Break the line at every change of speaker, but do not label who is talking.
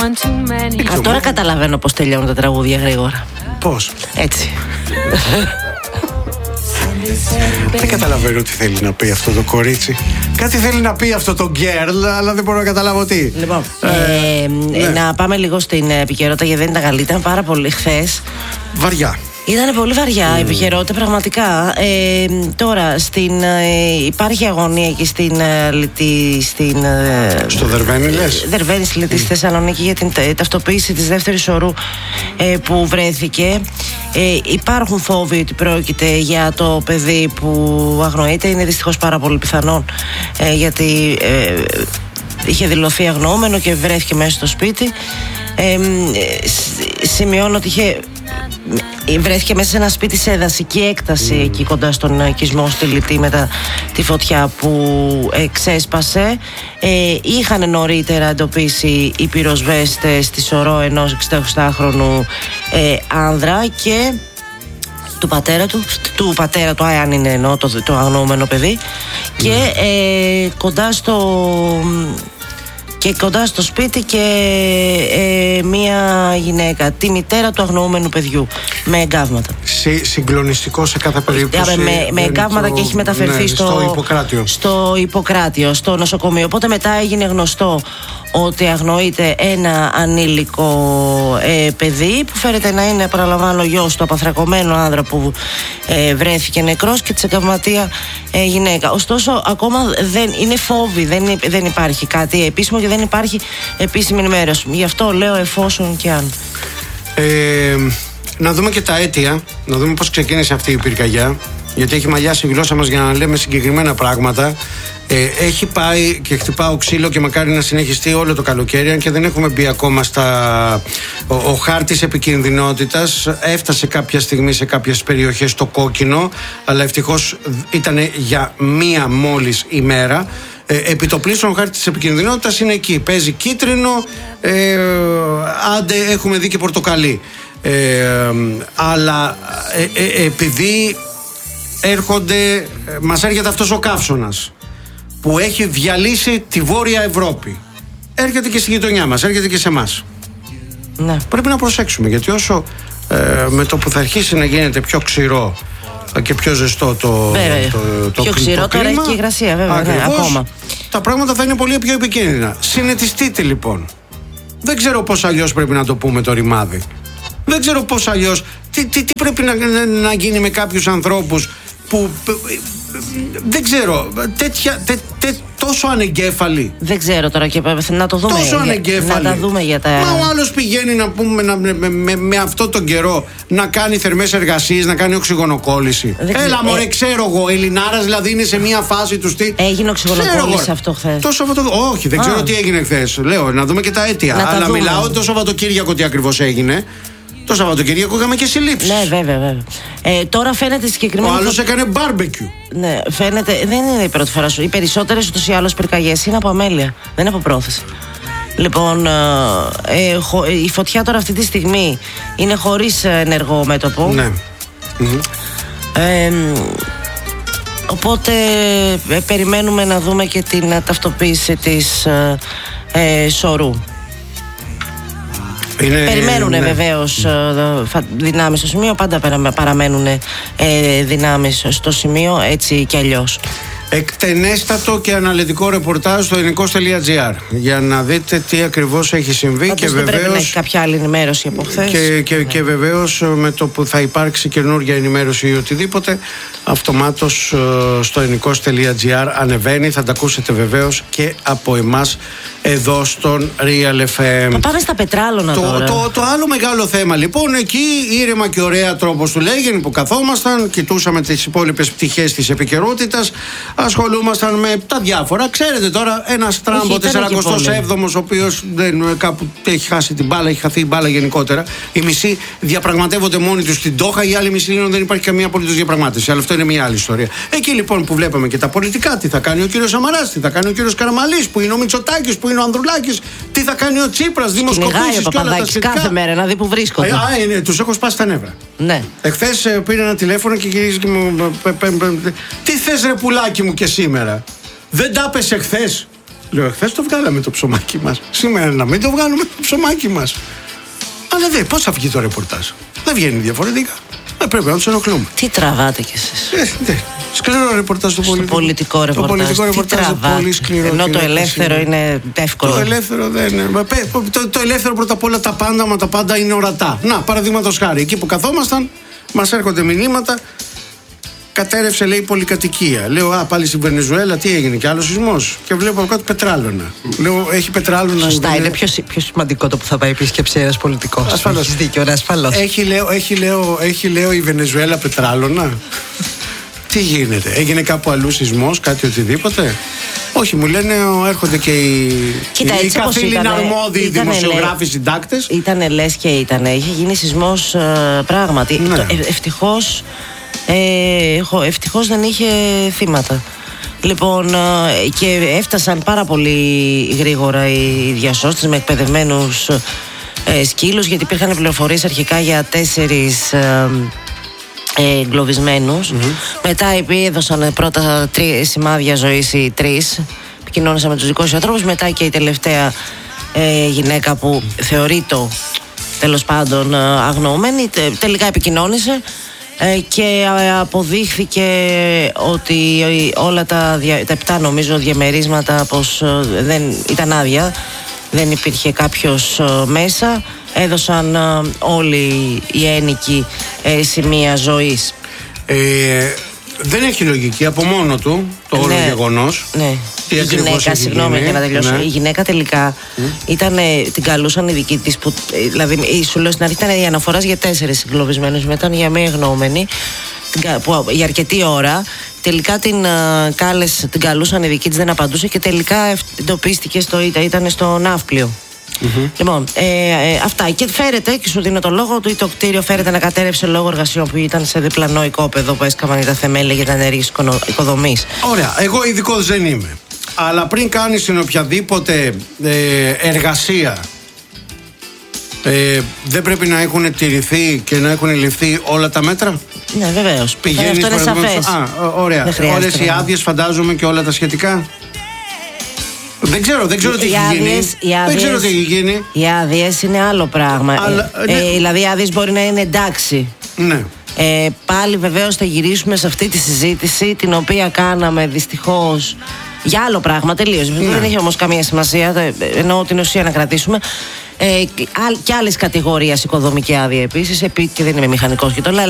Τώρα καταλαβαίνω πως τελειώνουν τα τραγούδια γρήγορα.
Πώς?
Έτσι.
Δεν καταλαβαίνω τι θέλει να πει αυτό το κορίτσι. Κάτι θέλει να πει αυτό το girl, αλλά δεν μπορώ να καταλάβω τι.
Λοιπόν, να πάμε λίγο στην επικαιρότητα, γιατί δεν ήταν καλή. Ήταν πάρα πολύ χθες.
Βαριά.
Ήταν πολύ βαριά η επικαιρότητα, πραγματικά. Τώρα, υπάρχει αγωνία εκεί
στο Δερβαίνη, λες?
Δερβαίνη, στη Θεσσαλονίκη, για την ταυτοποίηση της δεύτερης ορού που βρέθηκε. Υπάρχουν φόβοι ότι πρόκειται για το παιδί που αγνοείται. Είναι δυστυχώς πάρα πολύ πιθανόν, γιατί είχε δηλωθεί αγνοούμενο και βρέθηκε μέσα στο σπίτι. Σημειώνω ότι βρέθηκε μέσα σε ένα σπίτι σε δασική έκταση, εκεί κοντά στον οικισμό στη Λιτή, μετά τη φωτιά που ξέσπασε. Είχαν νωρίτερα εντοπίσει οι πυροσβέστες τη σωρό ενός 68χρονου άνδρα και του πατέρα του, αν είναι εννοώ το αγνοούμενο παιδί, και κοντά στο σπίτι και μία γυναίκα, τη μητέρα του αγνοούμενου παιδιού, με εγκάβματα.
Συγκλονιστικό σε κάθε περίπτωση.
Με εγκάβματα και έχει μεταφερθεί στο Ιπποκράτιο, στο νοσοκομείο. Οπότε μετά έγινε γνωστό ότι αγνοείται ένα ανήλικο παιδί, που φέρεται να είναι, παραλαμβάνω, γιος του απαθρακωμένου άνδρα που βρέθηκε νεκρός, και της εγκαυματία γυναίκα. Ωστόσο, ακόμα δεν είναι φόβοι, δεν υπάρχει κάτι επίσημο και δεν υπάρχει επίσημη ενημέρωση. Γι' αυτό λέω εφόσον και αν.
Να δούμε και τα αίτια, να δούμε πώς ξεκίνησε αυτή η πυρκαγιά, γιατί έχει μαλλιάσει η γλώσσα μας για να λέμε συγκεκριμένα πράγματα. Έχει πάει και χτυπάω ξύλο και μακάρι να συνεχιστεί όλο το καλοκαίρι, αν και δεν έχουμε μπει ακόμα ο χάρτης επικινδυνότητας. Έφτασε κάποια στιγμή σε κάποιες περιοχές το κόκκινο, αλλά ευτυχώς ήταν για μία μόλις ημέρα. Επιτοπλίστων ο χάρτης της επικινδυνότητας είναι εκεί. Παίζει κίτρινο, άντε έχουμε δει και πορτοκαλί. Αλλά επειδή μας έρχεται αυτός ο καύσωνας που έχει διαλύσει τη Βόρεια Ευρώπη, έρχεται και στη γειτονιά μας, έρχεται και σε εμάς.
Ναι.
Πρέπει να προσέξουμε, γιατί όσο με το που θα αρχίσει να γίνεται πιο ξηρό και πιο ζεστό το
πιο ξηρό, τώρα έχει και υγρασία, βέβαια.
Ακριβώς,
ακόμα.
Τα πράγματα θα είναι πολύ πιο επικίνδυνα. Συνετιστείτε λοιπόν. Δεν ξέρω πώς αλλιώς πρέπει να το πούμε το ρημάδι. Δεν ξέρω πώς αλλιώς. Τι πρέπει να γίνει με κάποιους ανθρώπους που δεν ξέρω, τόσο ανεγκέφαλοι.
Δεν ξέρω τώρα, και να το δούμε.
Τόσο ανεγκέφαλοι.
Να τα δούμε για τα.
Μα ο άλλος πηγαίνει να πούμε με αυτό τον καιρό να κάνει θερμές εργασίες, να κάνει οξυγονοκόλληση. Έλα μωρέ, ξέρω εγώ, Ελληνάρας δηλαδή είναι σε μια φάση του στυλ.
Έγινε οξυγονοκόλληση αυτό χθες?
Όχι, δεν ξέρω τι έγινε χθες. Λέω να δούμε και τα αίτια. Αλλά μιλάω το Σαββατοκύριακο τι ακριβώς έγινε. Το Σαββατοκύριακο είχαμε και συλλήψεις.
Ναι, βέβαια. Τώρα φαίνεται συγκεκριμένα.
Ο άλλος έκανε barbecue.
Ναι, φαίνεται. Δεν είναι η πρώτη φορά σου. Οι περισσότερες ούτως ή άλλως πυρκαγιές είναι από αμέλεια. Δεν είναι από πρόθεση. Λοιπόν, η φωτιά τώρα αυτή τη στιγμή είναι χωρίς ενεργό μέτωπο.
Ναι.
Οπότε περιμένουμε να δούμε και την ταυτοποίηση της σωρού. Περιμένουν βεβαίως δυνάμεις στο σημείο. Πάντα παραμένουν δυνάμεις στο σημείο, έτσι κι αλλιώς.
Εκτενέστατο και αναλυτικό ρεπορτάζ στο ελληνικός.gr για να δείτε τι ακριβώς έχει συμβεί.
Πάντως δεν πρέπει να έχει κάποια άλλη ενημέρωση από χθες.
Και βεβαίως με το που θα υπάρξει καινούργια ενημέρωση ή οτιδήποτε, αυτομάτως στο ελληνικός.gr ανεβαίνει. Θα τα ακούσετε βεβαίως και από εμάς εδώ στον Real FM.
Θα πάμε στα πετράλωνα τώρα.
Το άλλο μεγάλο θέμα λοιπόν, εκεί ήρεμα και ωραία τρόπος του λέγεν που καθόμασταν, κοιτούσαμε τις υπόλοιπες πτυχές της επικαιρότητας, ασχολούμασταν με τα διάφορα. Ξέρετε τώρα, ένας Τραμπ, 47ος, ο οποίος κάπου έχει χάσει την μπάλα, έχει χαθεί η μπάλα γενικότερα. Οι μισοί διαπραγματεύονται μόνοι τους στην Ντόχα, οι άλλοι μισοί λένε δεν υπάρχει καμία απολύτως διαπραγμάτευση. Αλλά αυτό είναι μια άλλη ιστορία. Εκεί λοιπόν που βλέπαμε και τα πολιτικά, τι θα κάνει ο κύριος Σαμαράς, τι θα κάνει ο κύριος Καραμανλής, που είναι ο Μητσοτάκης, που είναι ο Ανδρουλάκης, τι θα κάνει ο Τσίπρας, δημοσκοπήσεις και όλα τα σχετικά.
Κάθε μέρα να δει που βρίσκονται.
Ναι, τους έχω σπάσει τα νεύρα.
Ναι.
Εχθές πήρε ένα τηλέφωνο και γυρίζει και μου. Τι θες ρε πουλάκι μου και σήμερα? Δεν τα πες εχθές? Λέω, χθες το βγάλαμε το ψωμάκι μας. Σήμερα να μην το βγάλουμε το ψωμάκι μας. Αλλά πώς θα βγει το ρεπορτάζ? Δεν βγαίνει διαφορετικά. Πρέπει να τους ενοχλούμε.
Τι τραβάτε κι εσείς?
Σκληρό ρεπορτάζ το
πολιτικό ρεπορτάζ.
Το πολιτικό ρεπορτάζ είναι πολύ σκληρό.
Ενώ το ελεύθερο είναι εύκολο.
Το ελεύθερο δεν είναι. Το ελεύθερο πρώτα απ' όλα τα πάντα είναι ορατά. Να, παραδείγματος χάρη, εκεί που καθόμασταν, μας έρχονται μηνύματα. Κατέρευσε, λέει, πολυκατοικία. Λέω, πάλι στην Βενεζουέλα, τι έγινε, κι άλλο σεισμός? Και βλέπω από κάτω πετράλωνα. Λέω, έχει πετράλωνα.
Σωστά, είναι πιο σημαντικό το που θα πάει επίσκεψη ένας πολιτικός.
Ασφαλώς.
Έχεις δίκιο, ασφαλώς.
Έχει, λέω, η Βενεζουέλα πετράλωνα. Τι γίνεται, έγινε κάπου αλλού σεισμός, κάτι οτιδήποτε? Όχι, μου λένε, έρχονται και οι καθήλυνα αρμόδιοι δημοσιογράφοι, συντάκτες.
Ήτανε λες και ήτανε. Είχε γίνει σεισμός πράγματι.
Ναι.
Ευτυχώς δεν είχε θύματα. Λοιπόν, και έφτασαν πάρα πολύ γρήγορα οι διασώστες με εκπαιδευμένους σκύλους, γιατί υπήρχαν πληροφορίες αρχικά για 4 εγκλωβισμένους. Μετά έδωσαν πρώτα 3 σημάδια ζωής οι 3. Επικοινώνησαν με τους δικούς ανθρώπους. Μετά και η τελευταία γυναίκα που θεωρείται τέλος πάντων αγνοούμενη, τελικά επικοινώνησε. Και αποδείχθηκε ότι όλα τα 7 νομίζω διαμερίσματα πως δεν ήταν άδεια, δεν υπήρχε κάποιος μέσα. Έδωσαν όλοι οι ένοικοι σημεία ζωής.
Δεν έχει λογική από μόνο του το όλο γεγονός.
Ναι. Η γυναίκα, συγγνώμη για να τελειώσω. Ναι. Η γυναίκα τελικά την καλούσαν οι δικοί της. Δηλαδή, σου λέω στην αρχή ήταν η αναφορά για 4 εγκλωβισμένους, μετά για μία γνώμενη. Που για αρκετή ώρα τελικά την καλούσαν οι δικοί της, δεν απαντούσε και τελικά εντοπίστηκε ήταν στο ναύπλιο. Λοιπόν, αυτά. Και φέρεται, και σου δίνω το λόγο του, το κτίριο φέρεται να κατέρευσε λόγω εργασιών που ήταν σε διπλανό οικόπεδο που έσκαβαν τα θεμέλια για τα ενέργειες οικοδομής.
Ωραία, εγώ ειδικός δεν είμαι. Αλλά πριν κάνεις την οποιαδήποτε εργασία, δεν πρέπει να έχουν τηρηθεί και να έχουν ληφθεί όλα τα μέτρα?
Ναι, βεβαίως. Αυτό είναι σαφές.
Ωραία. Όλες οι άδειες, φαντάζομαι, και όλα τα σχετικά. Δεν ξέρω τι έχει γίνει. Δεν ξέρω τι έχει γίνει.
Οι άδειες είναι άλλο πράγμα. Δηλαδή, οι άδειες μπορεί να είναι εντάξει.
Ναι.
Πάλι βεβαίως θα γυρίσουμε σε αυτή τη συζήτηση, την οποία κάναμε δυστυχώς για άλλο πράγμα τελείως. Ναι. Δεν έχει όμως καμία σημασία, εννοώ την ουσία να κρατήσουμε. Και άλλες κατηγορίες οικοδομική άδεια επίσης, και δεν είμαι μηχανικός και το λέω.